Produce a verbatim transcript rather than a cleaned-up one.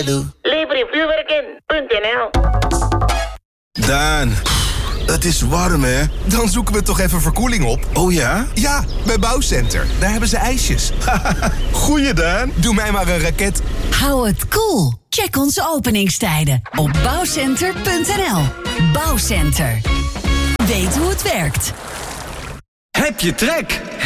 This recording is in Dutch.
Lelu. Librevuurwerken punt n l. Daan, het is warm, hè? Dan zoeken we toch even verkoeling op. Oh ja? Ja, bij Bouwcenter. Daar hebben ze ijsjes. Goeie, Daan. Doe mij maar een raket. Hou het cool. Check onze openingstijden op bouwcenter punt n l. Bouwcenter. Weet hoe het werkt. Heb je trek?